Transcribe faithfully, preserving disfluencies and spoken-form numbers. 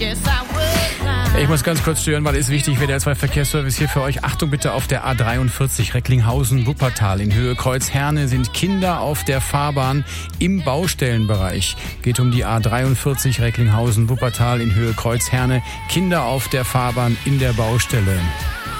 Ich muss ganz kurz stören, weil es wichtig wird. Der zwei Verkehrsservice hier für euch. Achtung bitte auf der A dreiundvierzig Recklinghausen-Wuppertal in Höhe Kreuzherne sind Kinder auf der Fahrbahn im Baustellenbereich. Geht um die A dreiundvierzig Recklinghausen-Wuppertal in Höhe Kreuzherne. Kinder auf der Fahrbahn in der Baustelle.